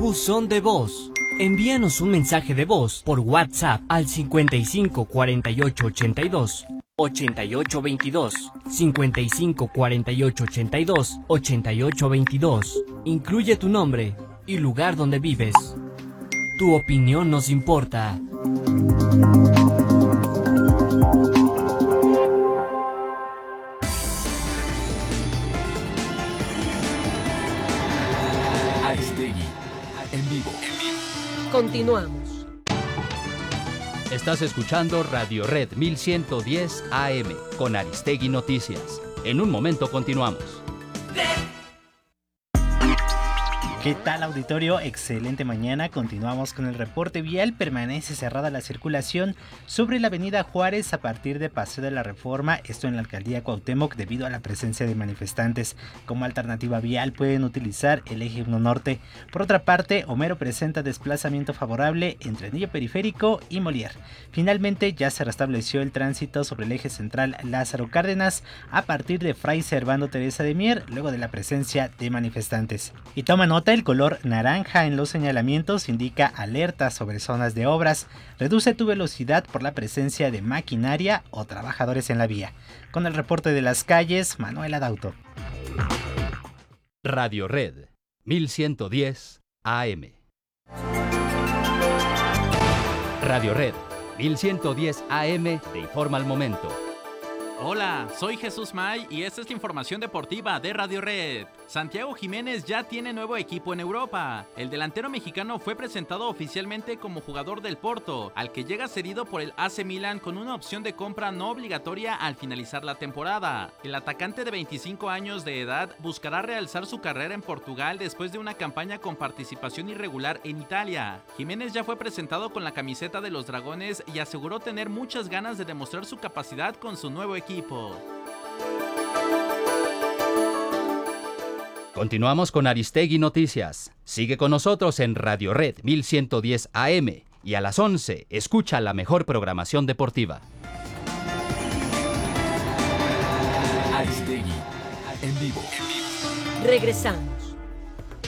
Buzón de voz. Envíanos un mensaje de voz por WhatsApp al 55 48 82 88 22, 55 48 82 88 22. Incluye tu nombre y lugar donde vives. Tu opinión nos importa. Aristegui, en vivo. Continuamos. Estás escuchando Radio Red 1110 AM con Aristegui Noticias. En un momento continuamos. ¿Qué tal, auditorio? Excelente mañana. Continuamos con el reporte vial. Permanece cerrada la circulación sobre la avenida Juárez a partir de Paseo de la Reforma, esto en la alcaldía Cuauhtémoc, debido a la presencia de manifestantes. Como alternativa vial pueden utilizar el eje 1 norte. Por otra parte, Homero presenta desplazamiento favorable entre Anillo Periférico y Molière. Finalmente ya se restableció el tránsito sobre el eje central Lázaro Cárdenas a partir de Fray Servando Teresa de Mier, luego de la presencia de manifestantes. Y toma nota, el color naranja en los señalamientos indica alerta sobre zonas de obras. Reduce tu velocidad por la presencia de maquinaria o trabajadores en la vía. Con el reporte de las calles, Manuel Adauto. Radio Red 1110 AM. Radio Red 1110 AM te informa al momento. Hola, soy Jesús May y esta es la información deportiva de Radio Red. Santiago Jiménez ya tiene nuevo equipo en Europa. El delantero mexicano fue presentado oficialmente como jugador del Porto, al que llega cedido por el AC Milan con una opción de compra no obligatoria al finalizar la temporada. El atacante de 25 años de edad buscará realzar su carrera en Portugal después de una campaña con participación irregular en Italia. Jiménez ya fue presentado con la camiseta de los Dragones y aseguró tener muchas ganas de demostrar su capacidad con su nuevo equipo. Continuamos con Aristegui Noticias. Sigue con nosotros en Radio Red 1110 AM y a las 11 escucha la mejor programación deportiva. Aristegui, en vivo. Regresamos.